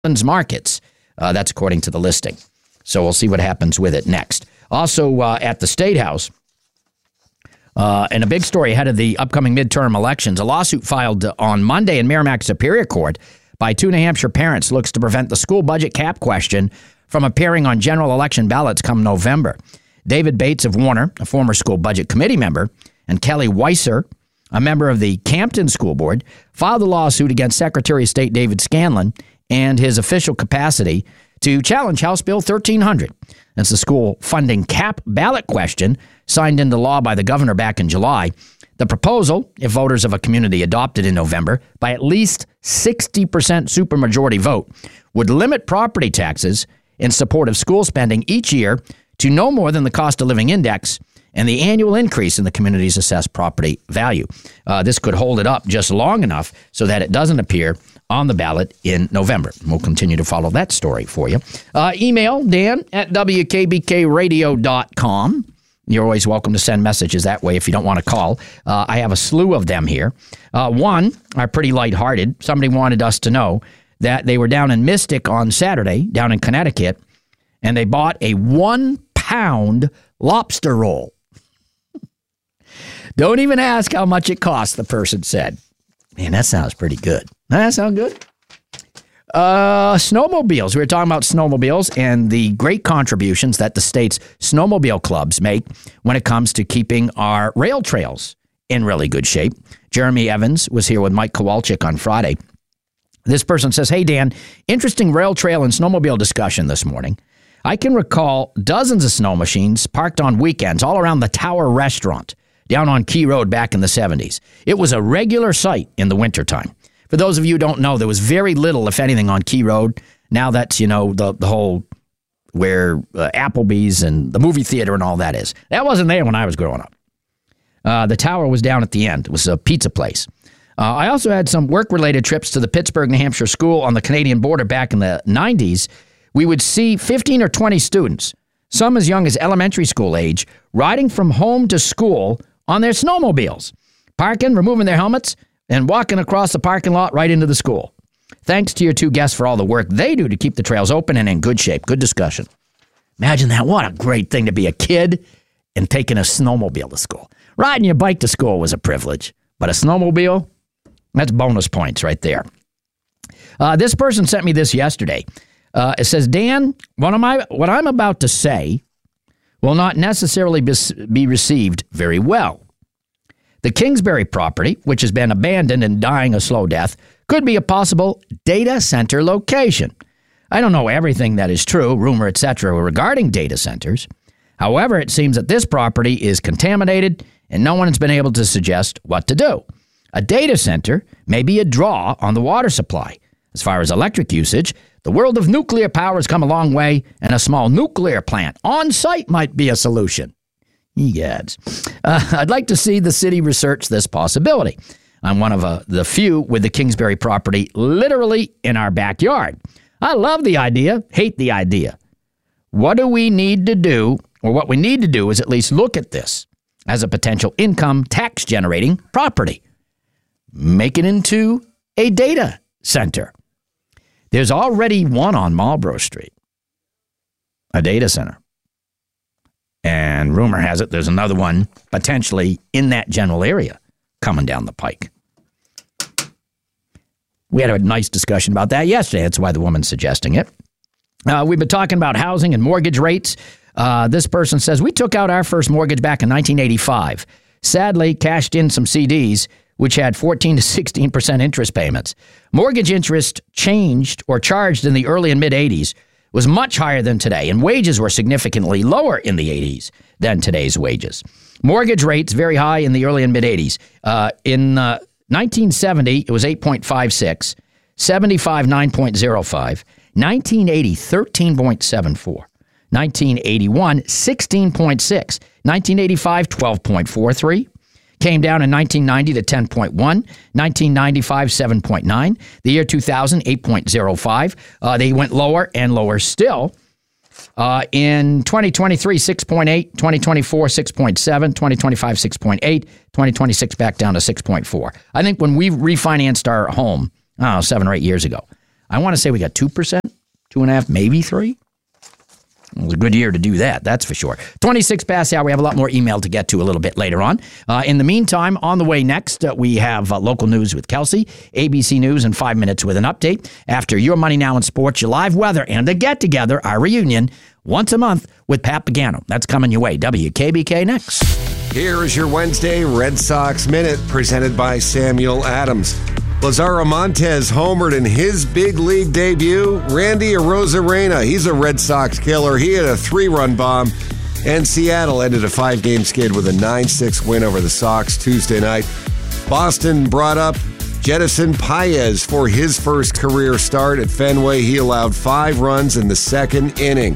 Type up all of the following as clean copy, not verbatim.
markets. That's according to the listing. So we'll see what happens with it next. Also at the State House, and a big story ahead of the upcoming midterm elections, a lawsuit filed on Monday in Merrimack Superior Court by two New Hampshire parents looks to prevent the school budget cap question from appearing on general election ballots come November. David Bates of Warner, a former school budget committee member, and Kelly Weiser, a member of the Campton School Board, filed a lawsuit against Secretary of State David Scanlon and his official capacity to challenge House Bill 1300. That's the school funding cap ballot question signed into law by the governor back in July. The proposal, if voters of a community adopted in November by at least 60% supermajority vote, would limit property taxes in support of school spending each year to no more than the cost of living index and the annual increase in the community's assessed property value. This could hold it up just long enough so that it doesn't appear on the ballot in November. We'll continue to follow that story for you. Email Dan at WKBKradio.com. You're always welcome to send messages that way if you don't want to call. I have a slew of them here. One are pretty lighthearted. Somebody wanted us to know that they were down in Mystic on Saturday, down in Connecticut, and they bought a 1-pound lobster roll. Don't even ask how much it cost, the person said. Man, that sounds pretty good. Doesn't that sound good? Snowmobiles. We were talking about snowmobiles and the great contributions that the state's snowmobile clubs make when it comes to keeping our rail trails in really good shape. Jeremy Evans was here with Mike Kowalczyk on Friday. This person says, hey, Dan, interesting rail trail and snowmobile discussion this morning. I can recall dozens of snow machines parked on weekends all around the Tower Restaurant down on Key Road back in the 70s. It was a regular sight in the wintertime. For those of you who don't know, there was very little, if anything, on Key Road. Now that's, the whole where Applebee's and the movie theater and all that is. That wasn't there when I was growing up. The Tower was down at the end. It was a pizza place. I also had some work-related trips to the Pittsburgh, New Hampshire school on the Canadian border back in the 90s. We would see 15 or 20 students, some as young as elementary school age, riding from home to school on their snowmobiles, parking, removing their helmets, and walking across the parking lot right into the school. Thanks to your two guests for all the work they do to keep the trails open and in good shape. Good discussion. Imagine that. What a great thing to be a kid and taking a snowmobile to school. Riding your bike to school was a privilege, but a snowmobile, that's bonus points right there. This person sent me this yesterday. It says, Dan, what I'm about to say will not necessarily be received very well. The Kingsbury property, which has been abandoned and dying a slow death, could be a possible data center location. I don't know everything that is true, rumor, etc., regarding data centers. However, it seems that this property is contaminated and no one has been able to suggest what to do. A data center may be a draw on the water supply. As far as electric usage, the world of nuclear power has come a long way, and a small nuclear plant on site might be a solution. Egads. I'd like to see the city research this possibility. I'm one of the few with the Kingsbury property literally in our backyard. I love the idea, hate the idea. What we need to do is at least look at this as a potential income tax generating property. Make it into a data center. There's already one on Marlborough Street, a data center. And rumor has it there's another one potentially in that general area coming down the pike. We had a nice discussion about that yesterday. That's why the woman's suggesting it. We've been talking about housing and mortgage rates. This person says, we took out our first mortgage back in 1985. Sadly, cashed in some CDs, which had 14 to 16% interest payments. Mortgage interest changed or charged in the early and mid-'80s was much higher than today, and wages were significantly lower in the 80s than today's wages. Mortgage rates very high in the early and mid-'80s. In 1970, it was 8.56, 75, 9.05, 1980, 13.74, 1981, 16.6, 1985, 12.43, came down in 1990 to 10.1, 1995, 7.9, the year 2000, 8.05. They went lower and lower still. In 2023, 6.8, 2024, 6.7, 2025, 6.8, 2026 back down to 6.4. I think when we refinanced our home, 7 or 8 years ago, I want to say we got 2%, 2.5%, maybe 3%. It was a good year to do that, that's for sure. 26 past the hour. We have a lot more email to get to a little bit later on. In the meantime, on the way next, we have local news with Kelsey, ABC News in 5 minutes with an update. After Your Money Now in Sports, your live weather, and the get-together, our reunion, once a month with Pat Pagano. That's coming your way. WKBK next. Here is your Wednesday Red Sox Minute, presented by Samuel Adams. Lazaro Montes homered in his big league debut. Randy Arozarena, he's a Red Sox killer. He had a 3-run bomb. And Seattle ended a 5-game skid with a 9-6 win over the Sox Tuesday night. Boston brought up Jedison Paez for his first career start at Fenway. He allowed 5 runs in the second inning.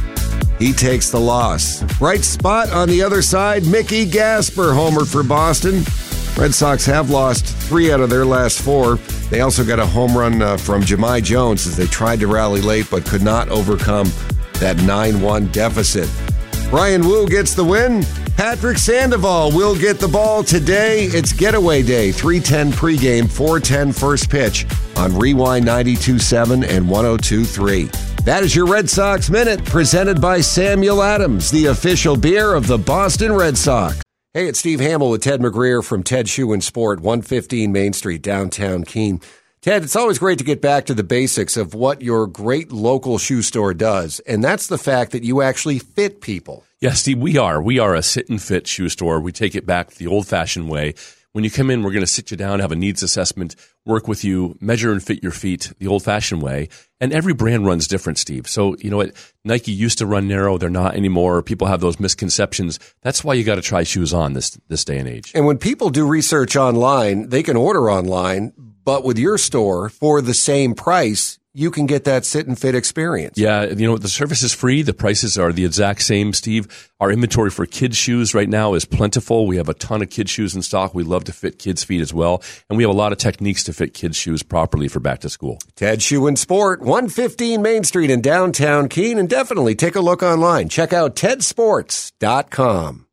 He takes the loss. Bright spot on the other side, Mickey Gasper homered for Boston. Red Sox have lost 3 out of their last 4. They also got a home run from Jahmai Jones as they tried to rally late but could not overcome that 9-1 deficit. Brian Wu gets the win. Patrick Sandoval will get the ball today. It's getaway day, 3:10 pregame, 4:10 first pitch on Rewind 92.7 and 102.3. That is your Red Sox Minute, presented by Samuel Adams, the official beer of the Boston Red Sox. Hey, it's Steve Hamill with Ted McGreer from Ted Shoe and Sport, 115 Main Street, downtown Keene. Ted, it's always great to get back to the basics of what your great local shoe store does, and that's the fact that you actually fit people. Yes, Steve, we are. We are a sit and fit shoe store. We take it back the old-fashioned way. When you come in, we're going to sit you down, have a needs assessment, work with you, measure and fit your feet the old-fashioned way. And every brand runs different, Steve. So, you know what? Nike used to run narrow. They're not anymore. People have those misconceptions. That's why you got to try shoes on this day and age. And when people do research online, they can order online, but with your store, for the same price, you can get that sit and fit experience. Yeah, you know, the service is free. The prices are the exact same, Steve. Our inventory for kids' shoes right now is plentiful. We have a ton of kids' shoes in stock. We love to fit kids' feet as well. And we have a lot of techniques to fit kids' shoes properly for back to school. Ted Shoe and Sport, 115 Main Street in downtown Keene. And definitely take a look online. Check out tedsports.com.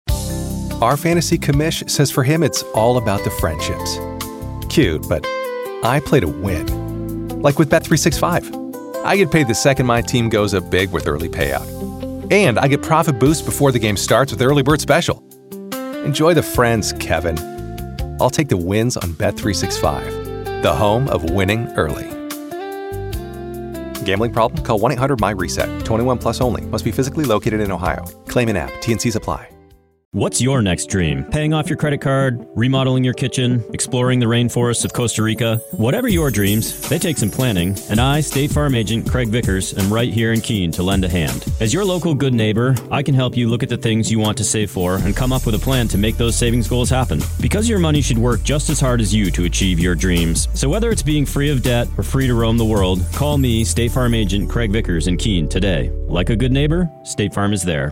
Our fantasy commish says for him it's all about the friendships. Cute, but I play to win. Like with Bet365. I get paid the second my team goes up big with early payout. And I get profit boost before the game starts with Early Bird Special. Enjoy the friends, Kevin. I'll take the wins on Bet365, the home of winning early. Gambling problem? Call 1-800-MY-RESET. 21 plus only. Must be physically located in Ohio. Claim an app. T&Cs apply. What's your next dream? Paying off your credit card, remodeling your kitchen, exploring the rainforests of Costa Rica? Whatever your dreams, they take some planning, and I, State Farm Agent Craig Vickers, am right here in Keene to lend a hand. As your local good neighbor, I can help you look at the things you want to save for and come up with a plan to make those savings goals happen. Because your money should work just as hard as you to achieve your dreams. So whether it's being free of debt or free to roam the world, call me, State Farm Agent Craig Vickers in Keene today. Like a good neighbor, State Farm is there.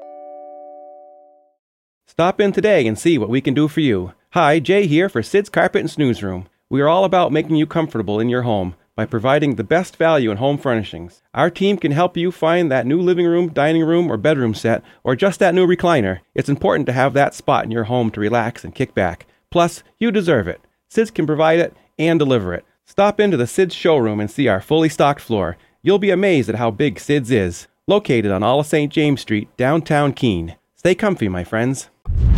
Stop in today and see what we can do for you. Hi, Jay here for Sid's Carpet and Snooze Room. We are all about making you comfortable in your home by providing the best value in home furnishings. Our team can help you find that new living room, dining room, or bedroom set, or just that new recliner. It's important to have that spot in your home to relax and kick back. Plus, you deserve it. Sid's can provide it and deliver it. Stop into the Sid's showroom and see our fully stocked floor. You'll be amazed at how big Sid's is. Located on all of St. James Street, downtown Keene. Stay comfy, my friends.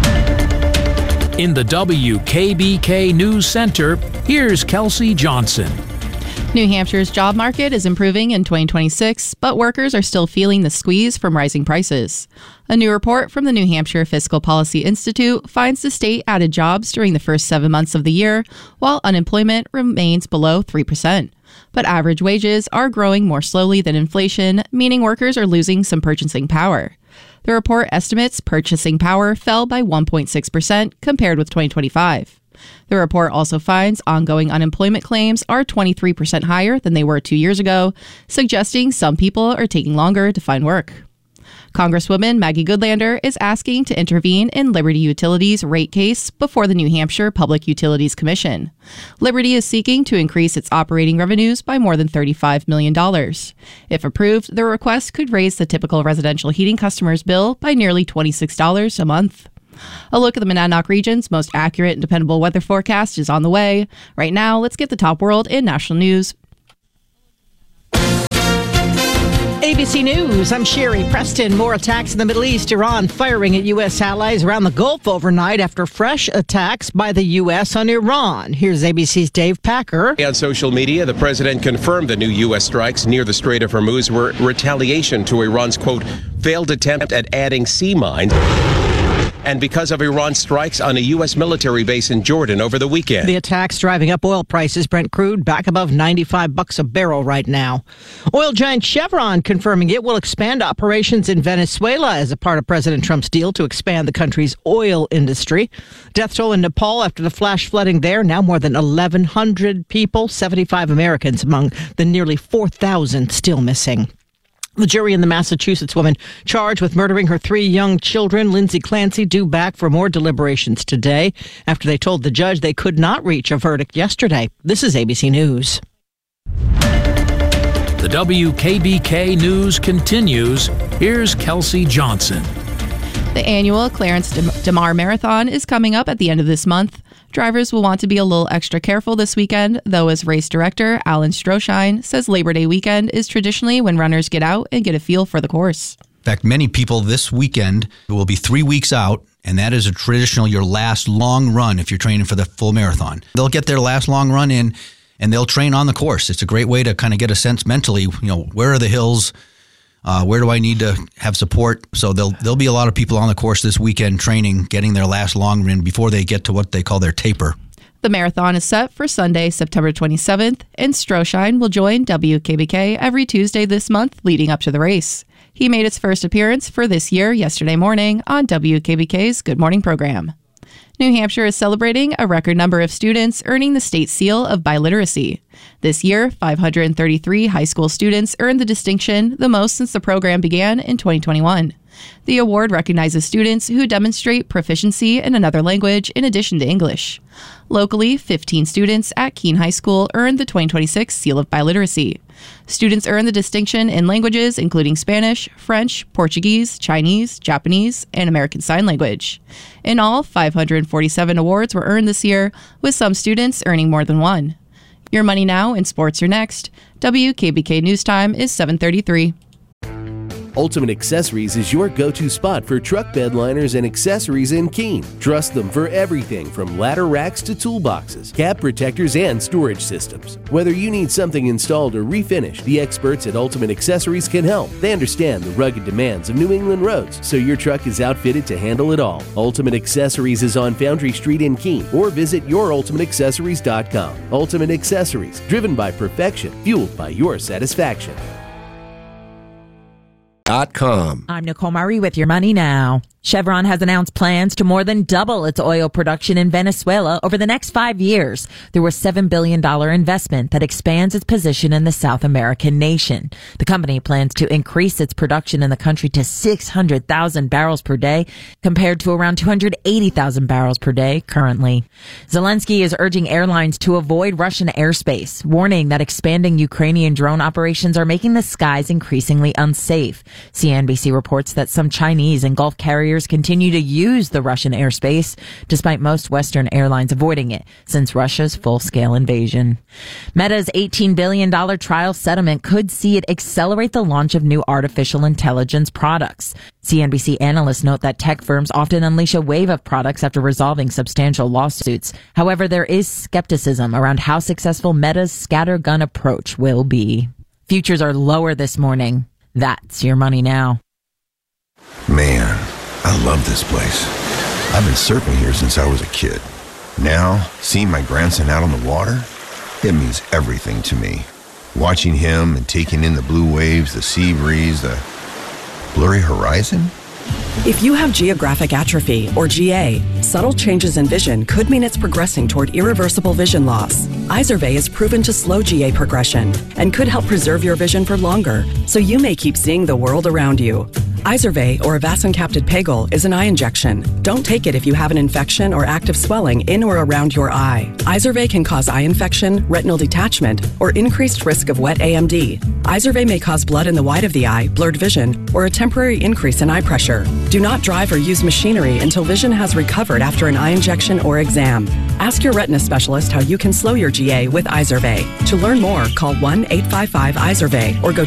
In the WKBK News Center, here's Kelsey Johnson. New Hampshire's job market is improving in 2026, but workers are still feeling the squeeze from rising prices. A new report from the New Hampshire Fiscal Policy Institute finds the state added jobs during the first 7 months of the year, while unemployment remains below 3%. But average wages are growing more slowly than inflation, meaning workers are losing some purchasing power. The report estimates purchasing power fell by 1.6% compared with 2025. The report also finds ongoing unemployment claims are 23% higher than they were 2 years ago, suggesting some people are taking longer to find work. Congresswoman Maggie Goodlander is asking to intervene in Liberty Utilities' rate case before the New Hampshire Public Utilities Commission. Liberty is seeking to increase its operating revenues by more than $35 million. If approved, the request could raise the typical residential heating customer's bill by nearly $26 a month. A look at the Monadnock region's most accurate and dependable weather forecast is on the way. Right now, let's get the top world in national news. ABC News, I'm Sherry Preston. More attacks in the Middle East. Iran firing at U.S. allies around the Gulf overnight after fresh attacks by the U.S. on Iran. Here's ABC's Dave Packer. On social media, the president confirmed the new U.S. strikes near the Strait of Hormuz were retaliation to Iran's, quote, failed attempt at adding sea mines. And because of Iran's strikes on a U.S. military base in Jordan over the weekend. The attacks driving up oil prices. Brent crude back above $95 a barrel right now. Oil giant Chevron confirming it will expand operations in Venezuela as a part of President Trump's deal to expand the country's oil industry. Death toll in Nepal after the flash flooding there. Now more than 1,100 people, 75 Americans among the nearly 4,000 still missing. The jury in the Massachusetts woman charged with murdering her 3 young children, Lindsay Clancy, due back for more deliberations today after they told the judge they could not reach a verdict yesterday. This is ABC News. The WKBK News continues. Here's Kelsey Johnson. The annual Clarence DeMar Marathon is coming up at the end of this month. Drivers will want to be a little extra careful this weekend, though as race director Alan Stroshine says Labor Day weekend is traditionally when runners get out and get a feel for the course. In fact, many people this weekend will be 3 weeks out, and that is a traditional your last long run if you're training for the full marathon. They'll get their last long run in, and they'll train on the course. It's a great way to kind of get a sense mentally, where are the hills? Where do I need to have support? So there'll be a lot of people on the course this weekend training, getting their last long run before they get to what they call their taper. The marathon is set for Sunday, September 27th, and Stroshine will join WKBK every Tuesday this month leading up to the race. He made his first appearance for this year yesterday morning on WKBK's Good Morning program. New Hampshire is celebrating a record number of students earning the state seal of biliteracy. This year, 533 high school students earned the distinction, the most since the program began in 2021. The award recognizes students who demonstrate proficiency in another language in addition to English. Locally, 15 students at Keene High School earned the 2026 Seal of Biliteracy. Students earn the distinction in languages including Spanish, French, Portuguese, Chinese, Japanese, and American Sign Language. In all, 547 awards were earned this year, with some students earning more than one. Your Money Now and Sports are next. WKBK News Time is 7:33. Ultimate Accessories is your go-to spot for truck bed liners and accessories in Keene. Trust them for everything from ladder racks to toolboxes, cab protectors, and storage systems. Whether you need something installed or refinished, the experts at Ultimate Accessories can help. They understand the rugged demands of New England roads, so your truck is outfitted to handle it all. Ultimate Accessories is on Foundry Street in Keene, or visit yourultimateaccessories.com. Ultimate Accessories, driven by perfection, fueled by your satisfaction. I'm Nicole Murray with Your Money Now. Chevron has announced plans to more than double its oil production in Venezuela over the next 5 years through a $7 billion investment that expands its position in the South American nation. The company plans to increase its production in the country to 600,000 barrels per day compared to around 280,000 barrels per day currently. Zelensky is urging airlines to avoid Russian airspace, warning that expanding Ukrainian drone operations are making the skies increasingly unsafe. CNBC reports that some Chinese and Gulf carriers continue to use the Russian airspace, despite most Western airlines avoiding it since Russia's full-scale invasion. Meta's $18 billion trial settlement could see it accelerate the launch of new artificial intelligence products. CNBC analysts note that tech firms often unleash a wave of products after resolving substantial lawsuits. However, there is skepticism around how successful Meta's scattergun approach will be. Futures are lower this morning. That's Your Money Now. Man, I love this place. I've been surfing here since I was a kid. Now, seeing my grandson out on the water, it means everything to me. Watching him and taking in the blue waves, the sea breeze, the blurry horizon. If you have geographic atrophy, or GA, subtle changes in vision could mean it's progressing toward irreversible vision loss. Izervay is proven to slow GA progression and could help preserve your vision for longer, so you may keep seeing the world around you. Izervay, or avacincaptad pegol, is an eye injection. Don't take it if you have an infection or active swelling in or around your eye. Izervay can cause eye infection, retinal detachment, or increased risk of wet AMD. Izervay may cause blood in the white of the eye, blurred vision, or a temporary increase in eye pressure. Do not drive or use machinery until vision has recovered after an eye injection or exam. Ask your retina specialist how you can slow your GA with Izervay. To learn more, call 1-855-IZERVAY or go to